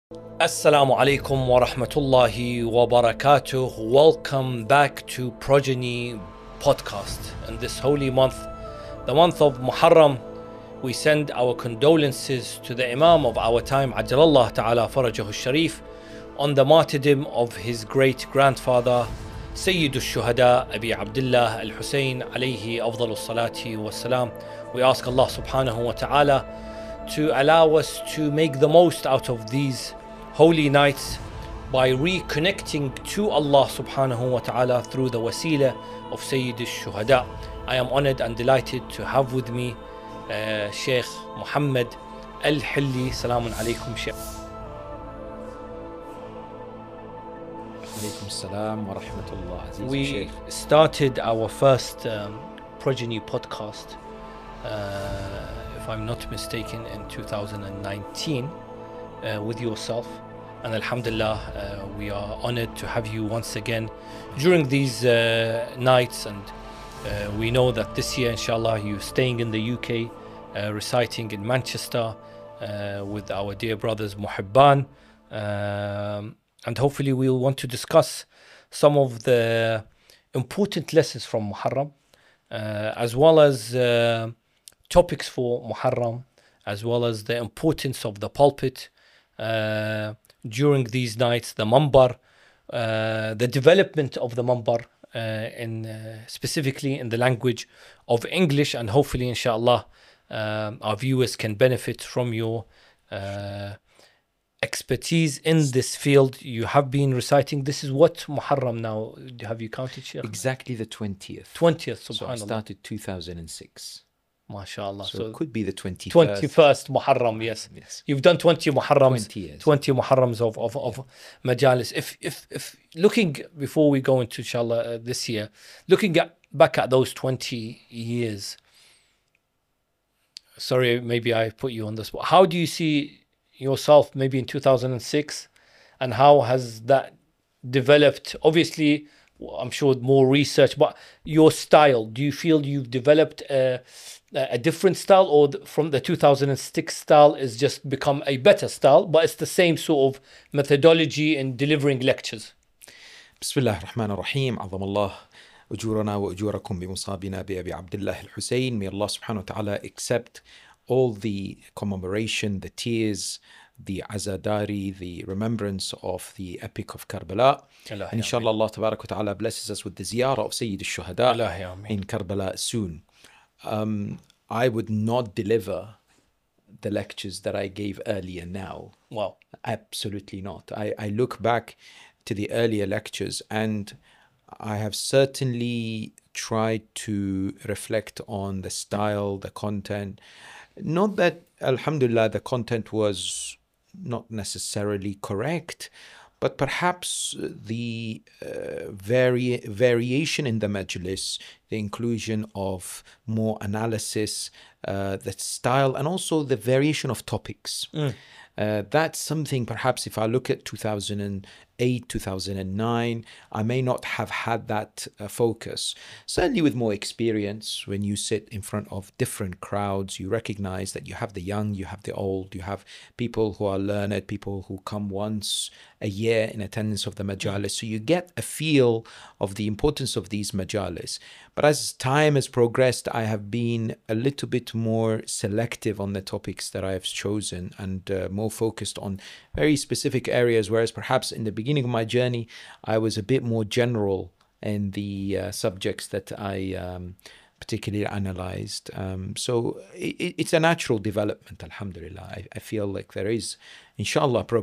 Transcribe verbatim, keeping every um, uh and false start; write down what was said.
Assalamu alaikum wa rahmatullahi wa barakatuh. Welcome back to Progeny Podcast. In this holy month, the month of Muharram, we send our condolences to the Imam of our time, Ajjalallah Ta'ala Farajahu Sharif, on the martyrdom of his great grandfather, Sayyid al-Shuhada, Abi Abdullah al-Hussein, alayhi afdalu salati wa salam. We ask Allah subhanahu wa ta'ala to allow us to make the most out of these holy nights by reconnecting to Allah subhanahu wa ta'ala through the wasila of Sayyid al-Shuhada. I am honored and delighted to have with me uh, Sheikh Muhammad Al-Hilli. Salamun alaykum, Sheikh. Alaykum salam wa rahmatullah. Aziz We Sheikh. started our first um, Progeny podcast, uh, if I'm not mistaken, in two thousand nineteen uh, with yourself. And alhamdulillah, uh, we are honored to have you once again during these uh, nights. And uh, we know that this year, inshallah, you're staying in the U K, uh, reciting in Manchester uh, with our dear brothers Muhibban. Um, and hopefully we'll want to discuss some of the important lessons from Muharram, uh, as well as uh, topics for Muharram, as well as the importance of the pulpit uh, during these nights, the mambar, uh, the development of the mambar, uh, in uh, specifically in the language of English, and hopefully, inshallah, um, our viewers can benefit from your uh, expertise in this field. You have been reciting. This is what Muharram now? Have you counted, Sheikh? Exactly the twentieth. twentieth, So I subhanallah. started two thousand six. MashaAllah. So, So, it could be the twenty-first. twenty-first Muharram, yes. Yes. You've done twenty Muharrams, twenty years. twenty Muharrams of, of, of Majalis. If, if, if looking, before we go into inshallah uh, this year, looking at, back at those twenty years, sorry, maybe I put you on the spot. How do you see yourself maybe in two thousand six, and how has that developed? Obviously, I'm sure more research, but your style, do you feel you've developed a, a different style, or from the two thousand six style is just become a better style, but it's the same sort of methodology in delivering lectures? Bismillah ar-Rahman ar-Rahim. عظم الله أجورنا وأجوركم بمصابنا بأبي عبد الله الحسين. May Allah subhanahu wa ta'ala accept all the commemoration, the tears, the azadari, the remembrance of the epic of Karbala. And inshallah, Allah tabarak wa ta'ala blesses us with the ziyarah of Sayyid al-Shuhada in Karbala soon. Um, I would not deliver the lectures that I gave earlier now. Wow. Absolutely not. I, I look back to the earlier lectures, and I have certainly tried to reflect on the style, the content. Not that, alhamdulillah, the content was not necessarily correct, but perhaps the uh, vari variation in the majlis, the inclusion of more analysis, uh, the style, and also the variation of topics. Mm. Uh, that's something, perhaps, if I look at two thousand eight, two thousand nine, I may not have had that uh, focus. Certainly with more experience, when you sit in front of different crowds, you recognize that you have the young, you have the old, you have people who are learned, people who come once a year in attendance of the majalis. So you get a feel of the importance of these majalis. But as time has progressed, I have been a little bit more selective on the topics that I have chosen, and uh, more focused on very specific areas, whereas perhaps in the beginning of my journey, I was a bit more general in the uh, subjects that I um, particularly analyzed. Um, so it, it's a natural development, alhamdulillah. I, I feel like there is, inshallah,